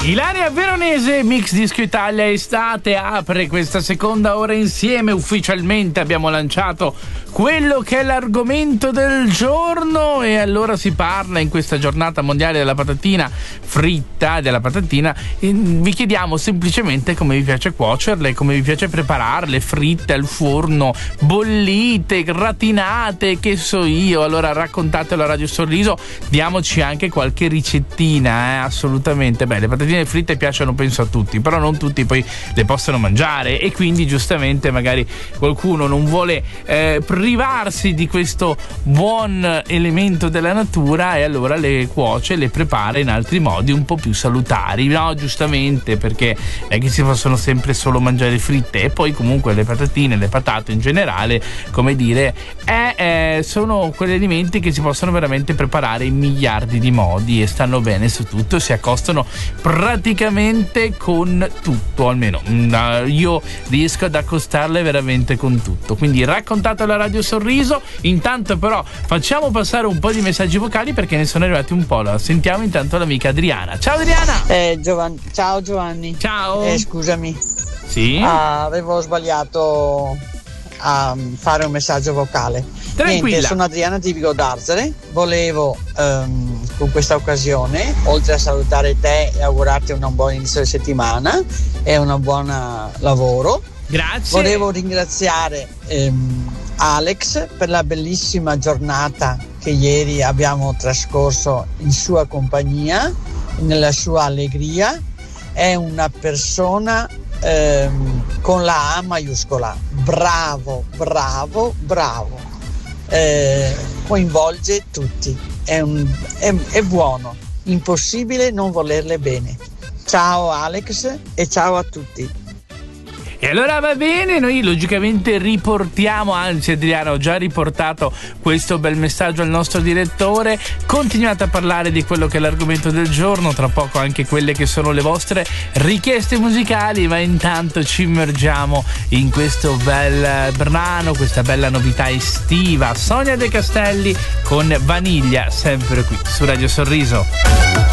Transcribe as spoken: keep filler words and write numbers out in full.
Ilaria Veronese, Mix Disco Italia Estate apre questa seconda ora insieme. Ufficialmente abbiamo lanciato quello che è l'argomento del giorno e allora si parla in questa giornata mondiale della patatina fritta, della patatina, e vi chiediamo semplicemente come vi piace cuocerle, come vi piace prepararle, fritte al forno, bollite, gratinate, che so io. Allora raccontatelo a Radio Sorriso, diamoci anche qualche ricettina, eh, assolutamente. Beh, le patatine fritte piacciono penso a tutti, però non tutti poi le possono mangiare e quindi giustamente magari qualcuno non vuole eh, privarsi di questo buon elemento della natura e allora le cuoce, le prepara in altri modi un po' più salutari, no? Giustamente, perché non è che si possono sempre solo mangiare fritte, e poi comunque le patatine, le patate in generale, come dire, eh, eh, sono quegli alimenti che si possono veramente preparare in miliardi di modi e stanno bene su tutto, si accostano praticamente con tutto, almeno io riesco ad accostarle veramente con tutto. Quindi raccontate alla Radio Sorriso. Intanto però facciamo passare un po' di messaggi vocali perché ne sono arrivati un po'. Sentiamo intanto l'amica Adriana. Ciao Adriana. eh, Giovan- Ciao Giovanni. Ciao. eh, Scusami, Sì. ah, avevo sbagliato a fare un messaggio vocale. Tranquilla. Niente, sono Adriana di Vigo d'Arzere. Volevo ehm, con questa occasione, oltre a salutare te e augurarti un buon inizio di settimana e un buon lavoro, Grazie. volevo ringraziare ehm, Alex per la bellissima giornata che ieri abbiamo trascorso in sua compagnia, nella sua allegria. È una persona ehm, con la A maiuscola. Bravo, bravo, bravo. Eh, coinvolge tutti. È, un, è, è buono. Impossibile non volerle bene. Ciao Alex e ciao a tutti. E allora va bene, noi logicamente riportiamo, anzi Adriano ho già riportato questo bel messaggio al nostro direttore. Continuate a parlare di quello che è l'argomento del giorno, tra poco anche quelle che sono le vostre richieste musicali, ma intanto ci immergiamo in questo bel brano, questa bella novità estiva. Sonia De Castelli con Vaniglia, sempre qui su Radio Sorriso.